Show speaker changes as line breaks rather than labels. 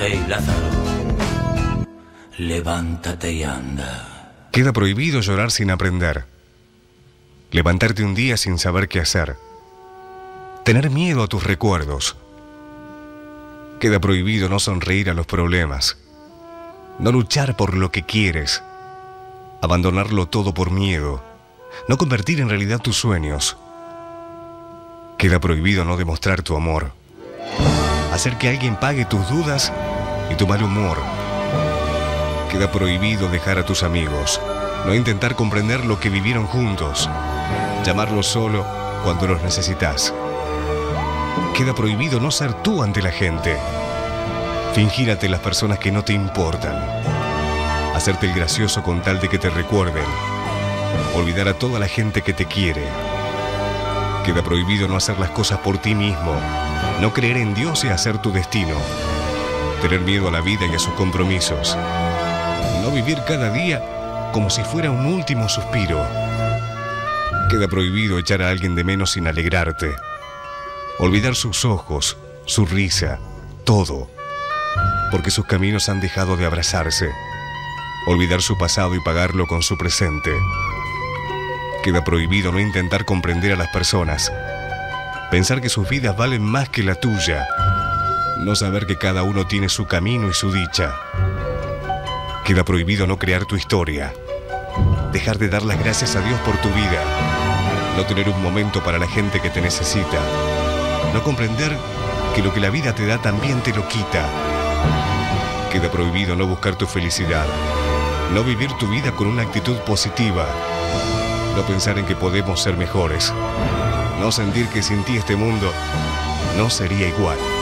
Hey, Lázaro, levántate y anda.
Queda prohibido llorar sin aprender. Levantarte un día sin saber qué hacer. Tener miedo a tus recuerdos. Queda prohibido no sonreír a los problemas. No luchar por lo que quieres. Abandonarlo todo por miedo. No convertir en realidad tus sueños. Queda prohibido no demostrar tu amor. Hacer que alguien pague tus dudas y tu mal humor. Queda prohibido dejar a tus amigos. No intentar comprender lo que vivieron juntos. Llamarlos solo cuando los necesitas. Queda prohibido no ser tú ante la gente. Fingir ante las personas que no te importan. Hacerte el gracioso con tal de que te recuerden. Olvidar a toda la gente que te quiere. Queda prohibido no hacer las cosas por ti mismo. No creer en Dios y hacer tu destino. Tener miedo a la vida y a sus compromisos. No vivir cada día como si fuera un último suspiro. Queda prohibido echar a alguien de menos sin alegrarte. Olvidar sus ojos, su risa, todo. Porque sus caminos han dejado de abrazarse. Olvidar su pasado y pagarlo con su presente. Queda prohibido no intentar comprender a las personas. Pensar que sus vidas valen más que la tuya. No saber que cada uno tiene su camino y su dicha. Queda prohibido no crear tu historia. Dejar de dar las gracias a Dios por tu vida. No tener un momento para la gente que te necesita. No comprender que lo que la vida te da también te lo quita. Queda prohibido no buscar tu felicidad. No vivir tu vida con una actitud positiva. No pensar en que podemos ser mejores. No sentir que sin ti este mundo no sería igual.